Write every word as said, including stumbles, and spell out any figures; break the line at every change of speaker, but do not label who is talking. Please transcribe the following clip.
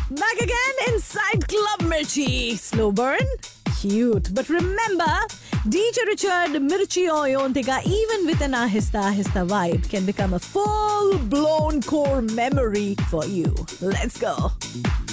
Back again inside Club Mirchi. Slow burn, cute. But remember, D J Richard Mirchi Oyontiga, even with an ahista ahista vibe, can become a full-blown core memory for you. Let's go.